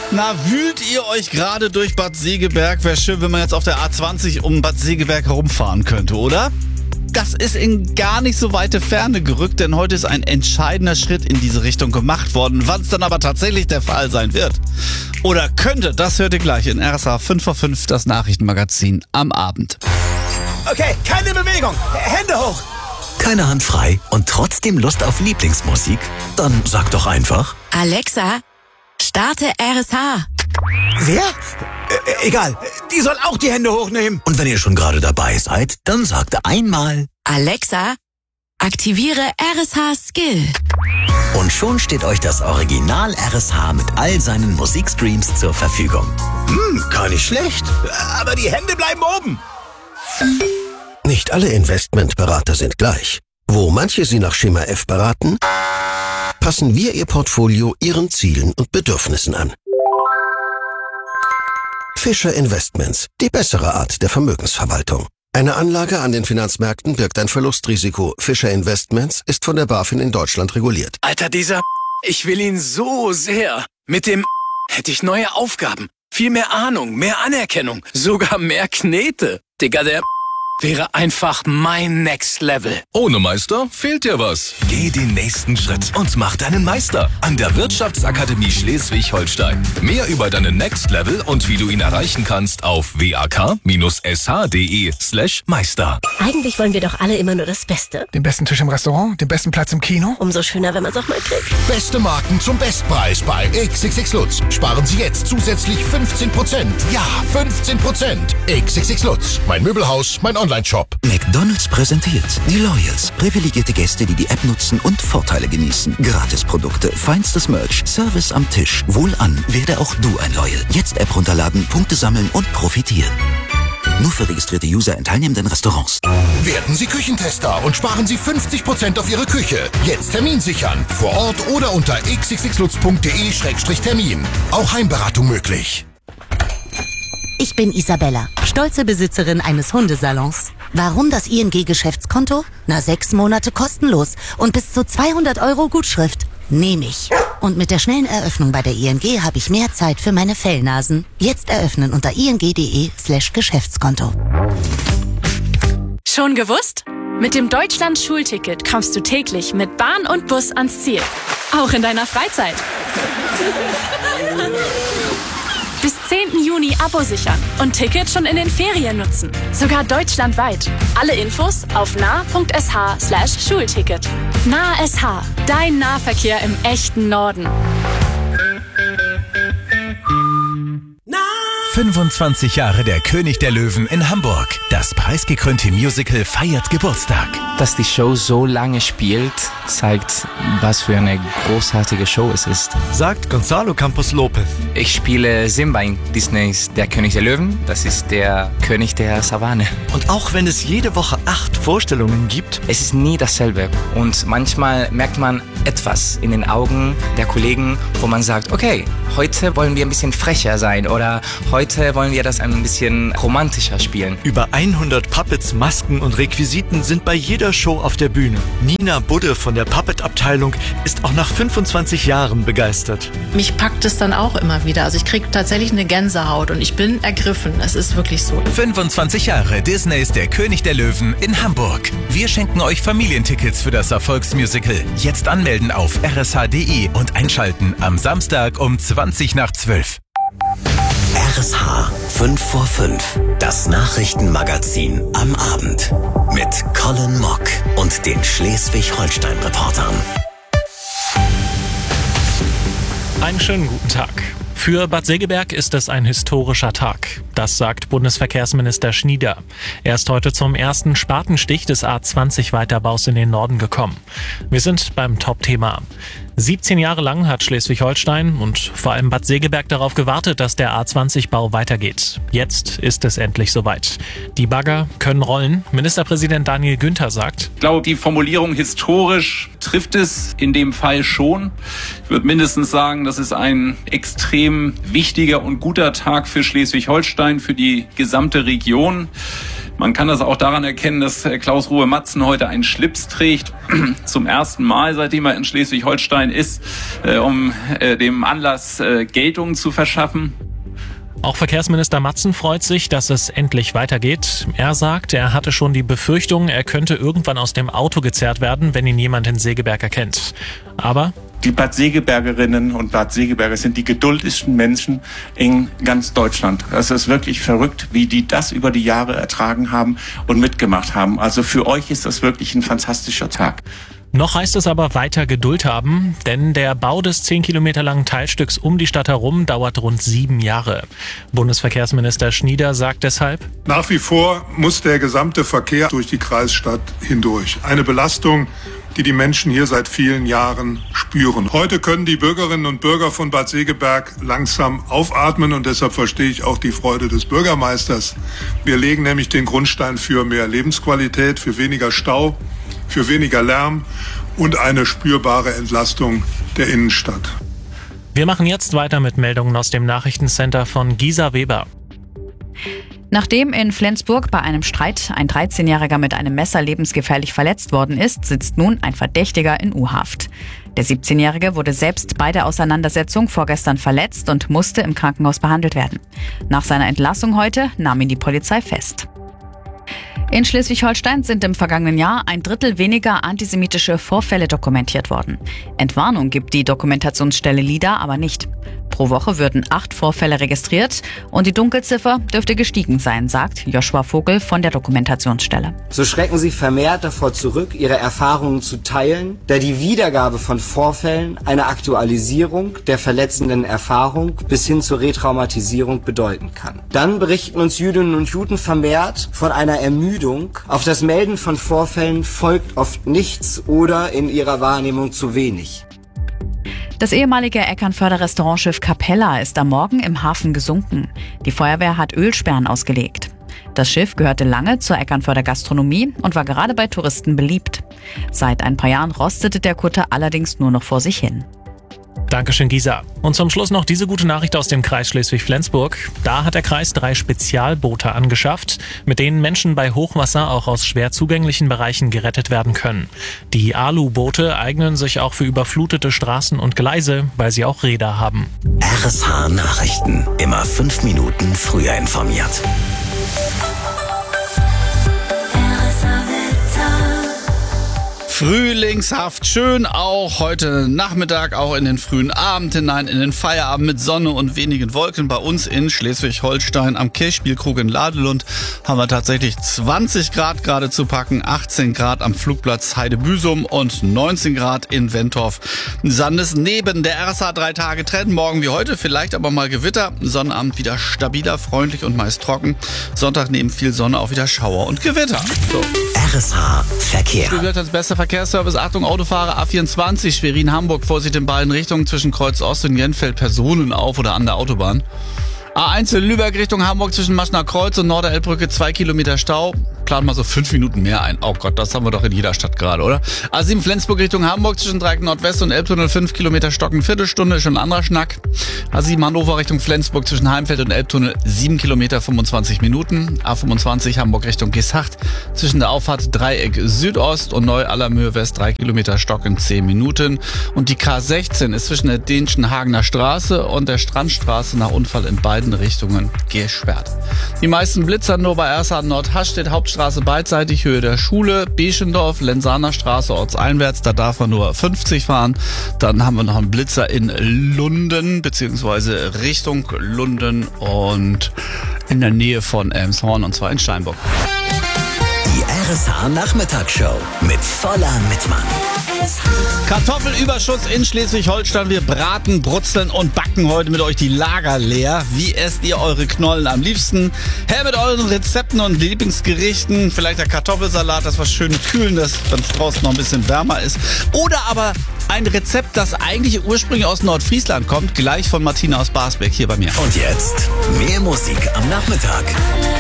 Na, wühlt ihr euch gerade durch Bad Segeberg? Wäre schön, wenn man jetzt auf der A20 um Bad Segeberg herumfahren könnte, oder? Das ist in gar nicht so weite Ferne gerückt, denn heute ist ein entscheidender Schritt in diese Richtung gemacht worden. Wann es dann aber tatsächlich der Fall sein wird oder könnte, das hört ihr gleich in RSH 5 vor 5, das Nachrichtenmagazin am Abend. Okay, keine Bewegung. Hände hoch. Keine Hand frei und trotzdem Lust auf Lieblingsmusik? Dann sag doch einfach: Alexa, starte RSH. Wer? Egal, die soll auch die Hände hochnehmen. Und wenn ihr schon gerade dabei seid, dann sagt einmal: Alexa, aktiviere RSH Skill. Und schon steht euch das Original RSH mit all seinen Musikstreams zur Verfügung. Gar nicht schlecht. Aber die Hände bleiben oben. Nicht alle Investmentberater sind gleich. Wo manche Sie nach Schema F beraten, passen wir Ihr Portfolio Ihren Zielen und Bedürfnissen an. Fischer Investments, die bessere Art der Vermögensverwaltung. Eine Anlage an den Finanzmärkten birgt ein Verlustrisiko. Fischer Investments ist von der BaFin in Deutschland reguliert. Alter, ich will ihn so sehr. Mit dem hätte ich neue Aufgaben, viel mehr Ahnung, mehr Anerkennung, sogar mehr Knete. Digga, der wäre einfach mein Next Level. Ohne Meister fehlt dir was. Geh den nächsten Schritt und mach deinen Meister an der Wirtschaftsakademie Schleswig-Holstein. Mehr über deinen Next Level und wie du ihn erreichen kannst auf wak-sh.de/Meister. Eigentlich wollen wir doch alle immer nur das Beste. Den besten Tisch im Restaurant, den besten Platz im Kino. Umso schöner, wenn man es auch mal kriegt. Beste Marken zum Bestpreis bei XXX Lutz. Sparen Sie jetzt zusätzlich 15%. Ja, 15%. XXX Lutz. Mein Möbelhaus, mein Online-Shop. McDonald's präsentiert die Loyals. Privilegierte Gäste, die die App nutzen und Vorteile genießen. Gratisprodukte, feinstes Merch, Service am Tisch. Wohlan, werde auch du ein Loyal. Jetzt App runterladen, Punkte sammeln und profitieren. Nur für registrierte User in teilnehmenden Restaurants. Werden Sie Küchentester und sparen Sie 50% auf Ihre Küche. Jetzt Termin sichern. Vor Ort oder unter xxxlutz.de/Termin. Auch Heimberatung möglich. Ich bin Isabella, stolze Besitzerin eines Hundesalons. Warum das ING-Geschäftskonto? 6 Monate kostenlos und bis zu 200 € Gutschrift. Nehme ich. Und mit der schnellen Eröffnung bei der ING habe ich mehr Zeit für meine Fellnasen. Jetzt eröffnen unter ing.de/Geschäftskonto. Schon gewusst? Mit dem Deutschland-Schulticket kommst du täglich mit Bahn und Bus ans Ziel. Auch in deiner Freizeit. Bis 10. Juni Abo sichern und Ticket schon in den Ferien nutzen. Sogar deutschlandweit. Alle Infos auf nah.sh/Schulticket. Nah SH, dein Nahverkehr im echten Norden. 25 Jahre der König der Löwen in Hamburg. Das preisgekrönte Musical feiert Geburtstag. Dass die Show so lange spielt, zeigt, was für eine großartige Show es ist. Sagt Gonzalo Campos Lopez. Ich spiele Simba in Disneys Der König der Löwen. Das ist der König der Savanne. Und auch wenn es jede Woche 8 Vorstellungen gibt, es ist nie dasselbe. Und manchmal merkt man etwas in den Augen der Kollegen, wo man sagt, okay, heute wollen wir ein bisschen frecher sein oder heute wollen wir das ein bisschen romantischer spielen. Über 100 Puppets, Masken und Requisiten sind bei jeder Show auf der Bühne. Nina Budde von der Puppet-Abteilung ist auch nach 25 Jahren begeistert. Mich packt es dann auch immer wieder. Also ich kriege tatsächlich eine Gänsehaut und ich bin ergriffen. Es ist wirklich so. 25 Jahre Disneys Der König der Löwen in Hamburg. Wir schenken euch Familientickets für das Erfolgsmusical. Jetzt anmelden auf rsh.de und einschalten am Samstag um 20:12. RSH 5 vor 5, das Nachrichtenmagazin am Abend mit Colin Mock und den Schleswig-Holstein-Reportern. Einen schönen guten Tag. Für Bad Segeberg ist es ein historischer Tag. Das sagt Bundesverkehrsminister Schnieder. Er ist heute zum ersten Spatenstich des A20-Weiterbaus in den Norden gekommen. Wir sind beim Top-Thema. 17 Jahre lang hat Schleswig-Holstein und vor allem Bad Segeberg darauf gewartet, dass der A20-Bau weitergeht. Jetzt ist es endlich soweit. Die Bagger können rollen. Ministerpräsident Daniel Günther sagt: Ich glaube, die Formulierung historisch trifft es in dem Fall schon. Ich würde mindestens sagen, das ist ein extrem wichtiger und guter Tag für Schleswig-Holstein, für die gesamte Region. Man kann das auch daran erkennen, dass Klaus Ruhe Matzen heute einen Schlips trägt, zum ersten Mal, seitdem er in Schleswig-Holstein ist, um dem Anlass Geltung zu verschaffen. Auch Verkehrsminister Matzen freut sich, dass es endlich weitergeht. Er sagt, er hatte schon die Befürchtung, er könnte irgendwann aus dem Auto gezerrt werden, wenn ihn jemand in Segeberg erkennt. Aber die Bad Segebergerinnen und Bad Segeberger sind die geduldigsten Menschen in ganz Deutschland. Es ist wirklich verrückt, wie die das über die Jahre ertragen haben und mitgemacht haben. Also für euch ist das wirklich ein fantastischer Tag. Noch heißt es aber weiter Geduld haben, denn der Bau des 10 Kilometer langen Teilstücks um die Stadt herum dauert rund 7 Jahre. Bundesverkehrsminister Schnieder sagt deshalb: Nach wie vor muss der gesamte Verkehr durch die Kreisstadt hindurch. Eine Belastung, die die Menschen hier seit vielen Jahren spüren. Heute können die Bürgerinnen und Bürger von Bad Segeberg langsam aufatmen und deshalb verstehe ich auch die Freude des Bürgermeisters. Wir legen nämlich den Grundstein für mehr Lebensqualität, für weniger Stau, für weniger Lärm und eine spürbare Entlastung der Innenstadt. Wir machen jetzt weiter mit Meldungen aus dem Nachrichtencenter von Gisa Weber. Nachdem in Flensburg bei einem Streit ein 13-Jähriger mit einem Messer lebensgefährlich verletzt worden ist, sitzt nun ein Verdächtiger in U-Haft. Der 17-Jährige wurde selbst bei der Auseinandersetzung vorgestern verletzt und musste im Krankenhaus behandelt werden. Nach seiner Entlassung heute nahm ihn die Polizei fest. In Schleswig-Holstein sind im vergangenen Jahr 1/3 weniger antisemitische Vorfälle dokumentiert worden. Entwarnung gibt die Dokumentationsstelle LIDA aber nicht. Pro Woche würden 8 Vorfälle registriert und die Dunkelziffer dürfte gestiegen sein, sagt Joshua Vogel von der Dokumentationsstelle. So schrecken sie vermehrt davor zurück, ihre Erfahrungen zu teilen, da die Wiedergabe von Vorfällen eine Aktualisierung der verletzenden Erfahrung bis hin zur Retraumatisierung bedeuten kann. Dann berichten uns Jüdinnen und Juden vermehrt von einer Ermüdung. Auf das Melden von Vorfällen folgt oft nichts oder in ihrer Wahrnehmung zu wenig. Das ehemalige Eckernförder-Restaurantschiff Capella ist am Morgen im Hafen gesunken. Die Feuerwehr hat Ölsperren ausgelegt. Das Schiff gehörte lange zur Eckernförder Gastronomie und war gerade bei Touristen beliebt. Seit ein paar Jahren rostete der Kutter allerdings nur noch vor sich hin. Dankeschön, Gisa. Und zum Schluss noch diese gute Nachricht aus dem Kreis Schleswig-Flensburg. Da hat der Kreis 3 Spezialboote angeschafft, mit denen Menschen bei Hochwasser auch aus schwer zugänglichen Bereichen gerettet werden können. Die Alu-Boote eignen sich auch für überflutete Straßen und Gleise, weil sie auch Räder haben. RSH Nachrichten. Immer 5 Minuten früher informiert. Frühlingshaft, schön auch heute Nachmittag, auch in den frühen Abend hinein, in den Feierabend mit Sonne und wenigen Wolken. Bei uns in Schleswig-Holstein am Kirchspielkrug in Ladelund haben wir tatsächlich 20 Grad gerade zu packen, 18 Grad am Flugplatz Heide-Büsum und 19 Grad in Wentorf. Neben der RSH 3 Tage Trend, morgen wie heute, vielleicht aber mal Gewitter, Sonnabend wieder stabiler, freundlich und meist trocken. Sonntag neben viel Sonne auch wieder Schauer und Gewitter. So. RSH Verkehr. Das beste Verkehrsservice, Achtung, Autofahrer A24, Schwerin-Hamburg, Vorsicht in beiden Richtungen zwischen Kreuz Ost und Jenfeld, Personen auf oder an der Autobahn. A1 Lübeck Richtung Hamburg zwischen Maschner Kreuz und Norderelbbrücke 2 Kilometer Stau. Plan mal so 5 Minuten mehr ein. Oh Gott, das haben wir doch in jeder Stadt gerade, oder? A7 Flensburg Richtung Hamburg zwischen Dreieck Nordwest und Elbtunnel 5 Kilometer Stocken, Viertelstunde, ist schon ein anderer Schnack. A7 Hannover Richtung Flensburg zwischen Heimfeld und Elbtunnel 7 Kilometer 25 Minuten. A25 Hamburg Richtung Gesacht zwischen der Auffahrt Dreieck Südost und Neu-Allermöhe West 3 Kilometer Stocken 10 Minuten. Und die K16 ist zwischen der Dänischen Hagener Straße und der Strandstraße nach Unfall in beiden Richtungen gesperrt. Die meisten Blitzer nur bei RSH Nord-Hastedt, Hauptstraße beidseitig, Höhe der Schule, Beschendorf, Lensaner Straße ortseinwärts, da darf man nur 50 fahren. Dann haben wir noch einen Blitzer in Lunden, beziehungsweise Richtung Lunden und in der Nähe von Elmshorn, und zwar in Steinbock. Die RSH Nachmittagsshow mit voller Mitmann. Kartoffelüberschuss in Schleswig-Holstein. Wir braten, brutzeln und backen heute mit euch die Lager leer. Wie esst ihr eure Knollen am liebsten? Her mit euren Rezepten und Lieblingsgerichten. Vielleicht der Kartoffelsalat, das was schön Kühlendes, wenn es draußen noch ein bisschen wärmer ist. Oder aber ein Rezept, das eigentlich ursprünglich aus Nordfriesland kommt. Gleich von Martina aus Barsbeck hier bei mir. Und jetzt mehr Musik am Nachmittag.